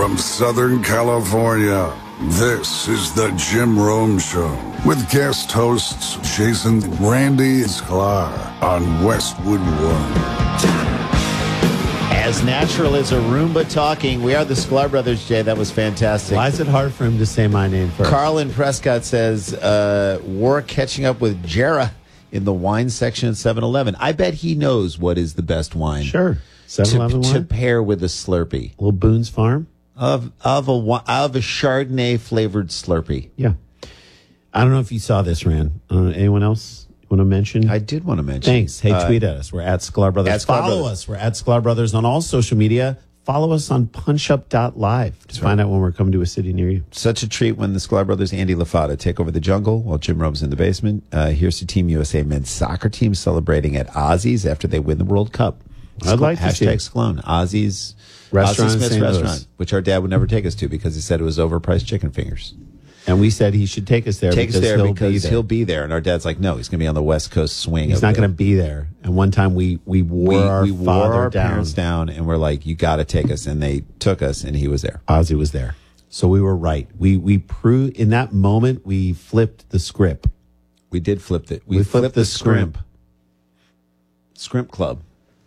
From Southern California, this is the Jim Rome Show with guest hosts Jason Randy Sklar on Westwood One. As natural as a Roomba talking, we are the Sklar Brothers, Jay. That was fantastic. Why is it hard for him to say my name first? Carlin Prescott says, we're catching up with Jera in the wine section at 7-Eleven. I bet he knows what is the best wine. Sure. 7-Eleven to wine? pair with a Slurpee. Little Boone's Farm? Of a Chardonnay flavored Slurpee. Yeah. I don't know if you saw this, Rand. Anyone else want to mention? I did want to mention. Thanks. Hey, tweet at us. We're at Sklar Brothers. At Sklar Follow Brothers. us. We're at Sklar Brothers on all social media. Follow us on punchup.live to find out when we're coming to a city near you. Such a treat when the Sklar Brothers, Andy LaFata, take over the jungle while Jim Rome's in the basement. Here's the Team USA men's soccer team celebrating at Ozzy's after they win the World Cup. I'd like to see it. Hashtag Sklown. Ozzy's Restaurant in Smith's St. Louis. restaurant, which our dad would never take us to because he said it was overpriced chicken fingers. And we said he should take us there Take us there because he'll he'll be there. And our dad's like, no, he's going to be on the West Coast swing. He's not going to be there. And one time we wore our parents down, and we're like, you got to take us. And they took us, and he was there. Ozzy was there. So we were right. We proved in that moment we flipped the script. We did flip it. We flipped the scrimp. Scrimp Club.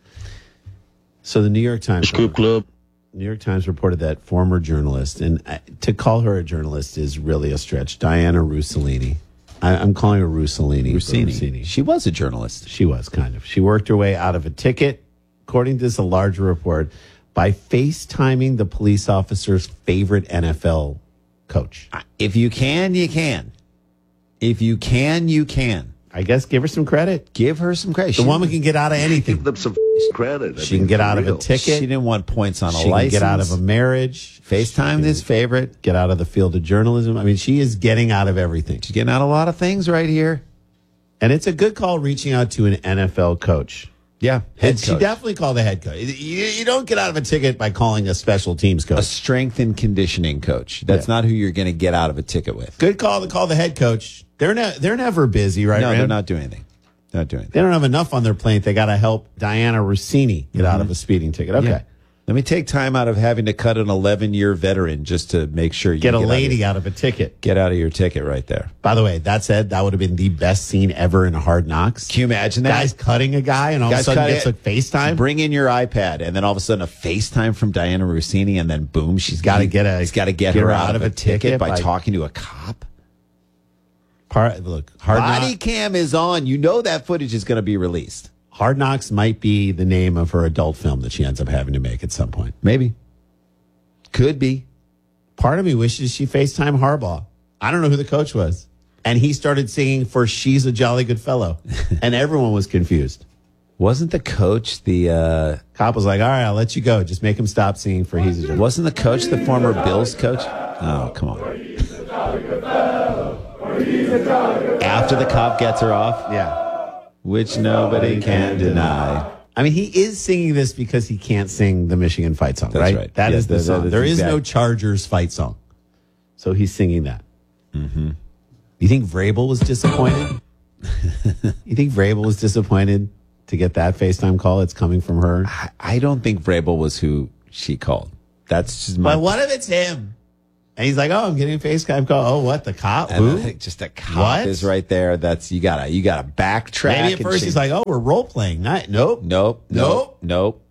So the New York Times. Scoop Club. New York Times reported that former journalist, and to call her a journalist is really a stretch, Diana Russellini. I'm calling her Russellini. Rossini. She was a journalist. She was, kind of. She worked her way out of a ticket, according to this, a larger report, by FaceTiming the police officer's favorite NFL coach. If you can, you can. If you can, you can. I guess give her some credit. Give her some credit. The woman can get out of anything. Give them some credit. She can get out of a ticket. She didn't want points on a She license. can get out of a marriage. FaceTime his favorite. Get out of the field of journalism. I mean, she is getting out of everything. She's getting out a lot of things right here. And it's a good call reaching out to an NFL coach. Yeah. And she definitely called the head coach. You don't get out of a ticket by calling a special teams A coach. strength and conditioning coach. That's not who you're going to get out of a ticket with. Good call to call the head coach. They're never busy, right? No, Rand? they're not doing anything. Not doing anything. They don't have enough on their plate. They got to help Diana Rossini get out of a speeding ticket. Okay. Yeah. Let me take time out of having to cut an 11-year veteran just to make sure you Get a lady out of a ticket. Get out of your ticket right there. By the way, that said, that would have been the best scene ever in Hard Knocks. Can you imagine that? Guy's cutting a guy and all of a sudden gets a FaceTime. Bring in your iPad, and then all of a sudden a FaceTime from Diana Rossini, and then boom, he's got to get her out of a ticket by talking to a cop. Look, Body cam is on. You know that footage is going to be released. Hard Knocks might be the name of her adult film that she ends up having to make at some point. Maybe. Could be. Part of me wishes she FaceTime Harbaugh. I don't know who the coach was. And he started singing for She's a Jolly Good Fellow. And everyone was confused. Wasn't the coach the... Cop was like, all right, I'll let you go. Just make him stop singing for He's a Jolly. Wasn't the coach the former Bills coach? Oh, come on. After the cop gets her off? Yeah. Which nobody can deny. I mean, he is singing this because he can't sing the Michigan fight song, That's right. That is the song. that's There is no exact- Chargers fight song. So he's singing that. Mm-hmm. You think Vrabel was disappointed? You think Vrabel was disappointed to get that FaceTime call? It's coming from her. I don't think Vrabel was who she called. That's just my... But what if it's him? And he's like, oh, I'm getting a FaceTime call. Oh, what? The cop? And I Who? think just a cop What? is right there. That's you gotta backtrack. Maybe at first he's like, oh, we're role playing. Nope. nope. Nope.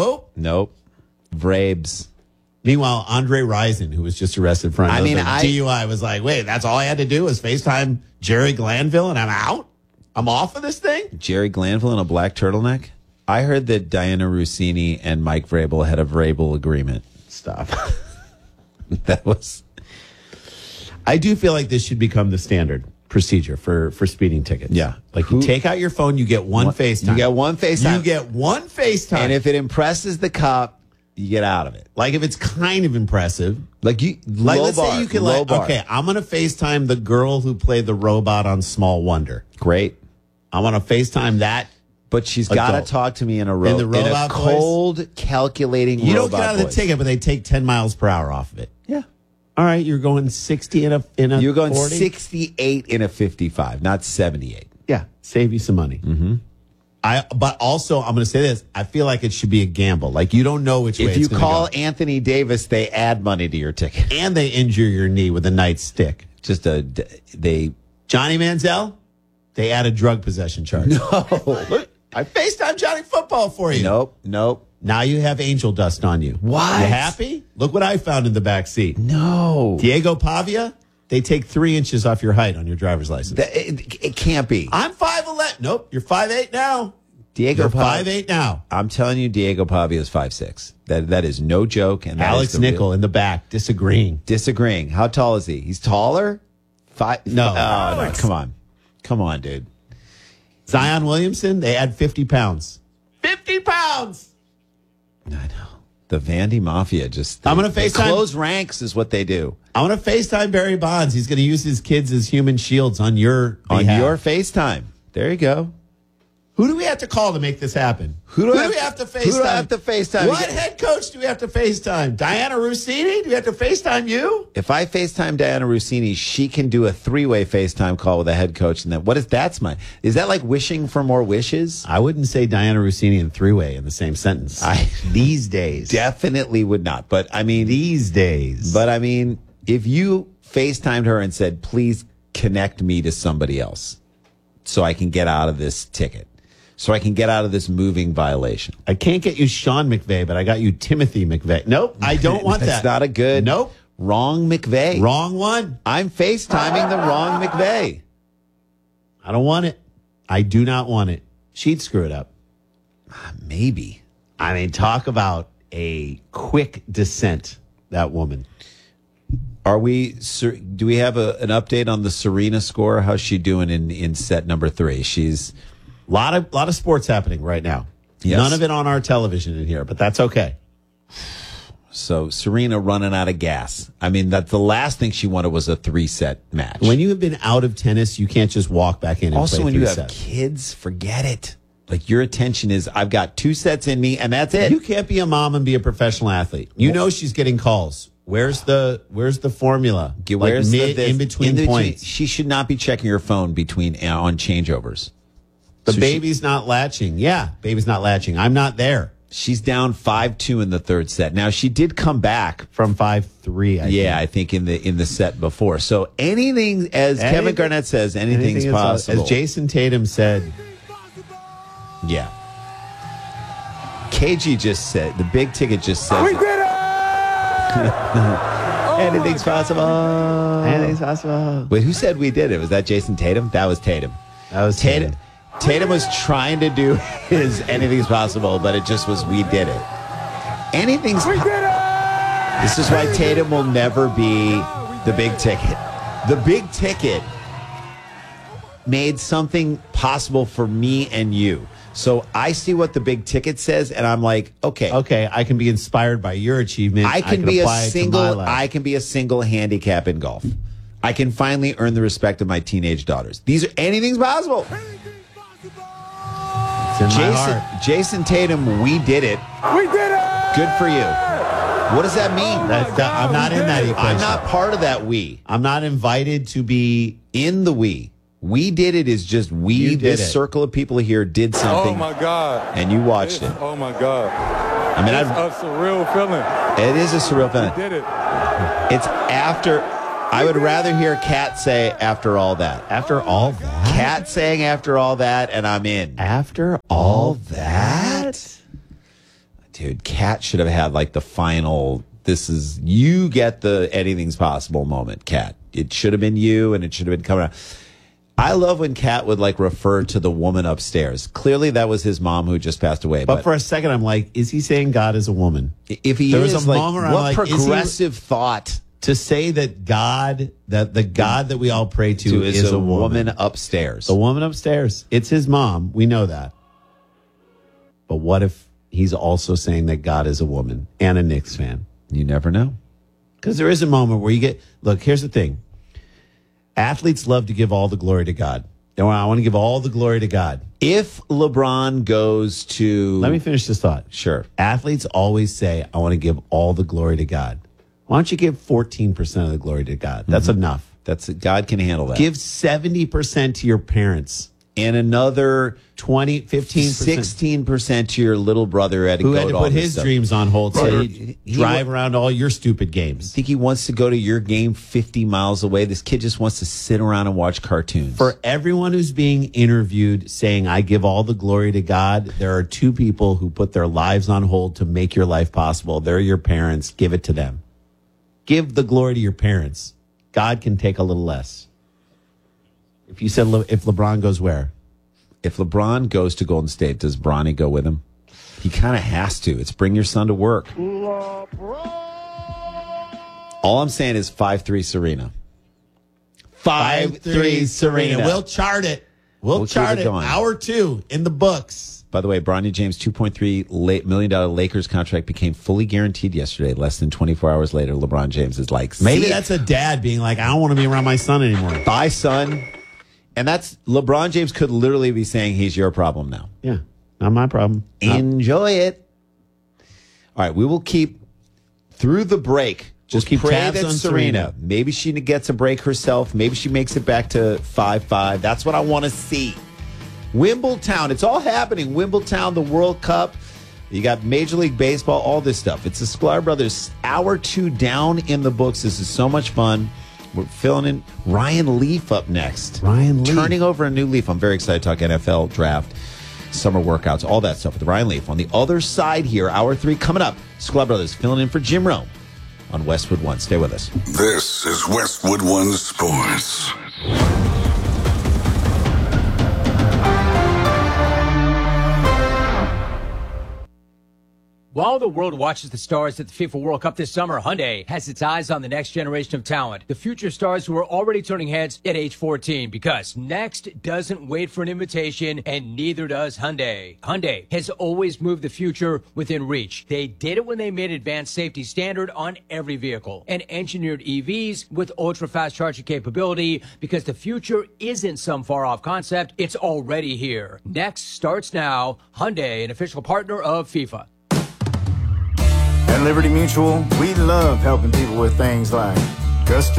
Vrabes. Meanwhile, Andre Rison, who was just arrested for DUI, was like, wait, that's all I had to do was FaceTime Jerry Glanville and I'm out? I'm off of this thing? Jerry Glanville in a black turtleneck. I heard that Diana Rossini and Mike Vrabel had a Vrabel agreement. Stop. That was... I do feel like this should become the standard procedure for speeding tickets. Yeah. Like you take out your phone, you get one FaceTime. You get one FaceTime. You get one FaceTime. And if it impresses the cop, you get out of it. like if it's kind of impressive. Like Let's say you can okay, I'm going to FaceTime the girl who played the robot on Small Wonder. Great. I want to FaceTime that. But she's got to talk to me in a robot cold, calculating You robot don't get out of the voice. ticket, but they take 10 miles per hour off of it. Yeah. All right, you're going 60 in a You're going 40? 68 in a 55, not 78. Yeah, save you some money. Mm-hmm. But also, I'm going to say this. I feel like it should be a gamble. Like, you don't know which way If it's you gonna call go. Anthony Davis, they add money to your ticket. And they injure your knee with a nightstick. They Johnny Manziel, they add a drug possession charge. No. Look, I FaceTime Johnny Football for you. Nope. Now you have angel dust on you. What? You happy? Look what I found in the back seat. No. Diego Pavia, they take 3 inches off your height on your driver's license. It can't be. I'm 5'11". Nope, you're 5'8" now. Diego You're Pavia. 5'8" now. I'm telling you, Diego Pavia is 5'6". That is no joke. And that Alex is the Nickel real- in the back disagreeing. disagreeing. How tall is he? He's taller? No. Oh, no. Come on, dude. Zion Williamson, they add 50 pounds. 50 pounds! I know. The Vandy Mafia just. I'm gonna they FaceTime- close ranks is what they do. I want to FaceTime Barry Bonds. He's going to use his kids as human shields on your On behalf. your FaceTime. There you go. Who do we have to call to make this happen? Who do we I have to FaceTime? Who do I have to FaceTime? What head coach do we have to FaceTime? Diana Rossini? Do we have to FaceTime you? If I FaceTime Diana Rossini, she can do a 3-way FaceTime call with a head coach. And then what is that's my? Is that like wishing for more wishes? I wouldn't say Diana Rossini and 3-way in the same sentence. These days. Definitely would not. But I mean, These days. But I mean, if you FaceTimed her and said, please connect me to somebody else so I can get out of this ticket, so I can get out of this moving violation. I can't get you Sean McVay, but I got you Timothy McVeigh. Nope, I don't want that. That's not a good. Nope. Wrong McVeigh. Wrong one. I'm FaceTiming the wrong McVeigh. I don't want it. I do not want it. She'd screw it up. Maybe. I mean, talk about a quick descent, that woman. Do we have an update on the Serena score? How's she doing in set number 3? She's A lot of sports happening right now. Yes. None of it on our television in here, but that's okay. so Serena running out of gas. I mean, that's the last thing she wanted was a 3-set match. When you have been out of tennis, you can't just walk back in and also play when 3 you have sets. kids, forget it. Like your attention is, I've got 2 sets in me, and that's it. You can't be a mom and be a professional athlete. You know she's getting calls. Where's the formula? Where's in between points. She should not be checking her phone between on changeovers. The So baby's not latching. Yeah, baby's not latching. I'm not there. She's down 5-2 in the 3rd set. Now she did come back. From 5-3, I think in the set before. So anything, as Kevin Garnett says, anything's is possible. As Jason Tatum said, Yeah. KG just said, the big ticket just says, We did it! anything's possible. anything's possible. Wait, who said we did it? Was that Jason Tatum? That was Tatum. That was Tatum. Tatum was trying to do his anything's possible, but it just was we did it. Anything's We did it! This is why Tatum will never be the big ticket. The big ticket made something possible for me and you. So I see what the big ticket says, and I'm like, okay, I can be inspired by your achievement. I can be a apply it to my life. I can be a single handicap in golf. I can finally earn the respect of my teenage daughters. These are anything's possible. It's in my heart. Jason Tatum, we did it. We did it! Good for you. What does that mean? I'm not in that equation. I'm not part of that we. I'm not invited to be. In the we. We did it is just we, You did this it. circle of people here did something. Oh my God. And you watched it. Oh my God. I mean, It's a surreal feeling. it is a surreal feeling. Did it. It's after, I would rather hear Kat say after all that. After all that? Kat saying after all that, and I'm in. After all that? Dude, Kat should have had like the final, you get the anything's possible moment, Kat. It should have been you, and it should have been coming out. I love when Kat would like refer to the woman upstairs. Clearly that was his mom who just passed away. But for a second, I'm like, is he saying God is a woman? if he there is, was a like, moment where I'm what like, is he- progressive thought To say that God, that the God that we all pray to to is a a woman woman. upstairs? The woman upstairs. It's his mom. We know that. But what if he's also saying that God is a woman and a Knicks fan? You never know. Because there is a moment where you get, look, here's the thing. Athletes love to give all the glory to God. I want to give all the glory to God. If LeBron goes to... Let me finish this thought. Sure. Athletes always say, I want to give all the glory to God. Why don't you give 14% of the glory to God? That's enough. God can handle that. Give 70% to your parents. and another 20, 15%. 16% to your little brother at Who had to put his dreams on hold so he'd drive around all your stupid games. I think he wants to go to your game 50 miles away. This kid just wants to sit around and watch cartoons. For everyone who's being interviewed saying, I give all the glory to God, there are two people who put their lives on hold to make your life possible. They're your parents. Give it to them. Give the glory to your parents. God can take a little less. If you said if LeBron goes where? If LeBron goes to Golden State, does Bronny go with him? He kind of has to. It's bring your son to work. LeBron. All I'm saying is 5-3 Serena. 5-3 Serena. We'll chart it. We'll chart it. Going. Hour 2 in the books. By the way, Bronny James' $2.3 million Lakers contract became fully guaranteed yesterday. Less than 24 hours later, LeBron James is like, maybe that's a dad being like, I don't want to be around my son anymore. Bye, son. And that's LeBron James could literally be saying he's your problem now. Yeah, not my problem. Enjoy it. All right, we will keep through the break. Just keep pray tabs that on Serena. Maybe she gets a break herself. Maybe she makes it back to 5-5. That's what I want to see. Wimbledon. It's all happening. Wimbledon, the World Cup. You got Major League Baseball, all this stuff. It's the Sklar Brothers hour 2 down in the books. This is so much fun. We're filling in Ryan Leaf up next. Ryan Leaf. Turning over a new leaf. I'm very excited to talk NFL draft, summer workouts, all that stuff with Ryan Leaf. On the other side here, hour 3 coming up. Sklar Brothers filling in for Jim Rome on Westwood One. Stay with us. This is Westwood One Sports. While the world watches the stars at the FIFA World Cup this summer, Hyundai has its eyes on the next generation of talent, the future stars who are already turning heads at age 14, because next doesn't wait for an invitation, and neither does Hyundai. Hyundai has always moved the future within reach. They did it when they made advanced safety standard on every vehicle and engineered EVs with ultra-fast charging capability, because the future isn't some far-off concept, it's already here. Next starts now. Hyundai, an official partner of FIFA. At Liberty Mutual, we love helping people with things like custom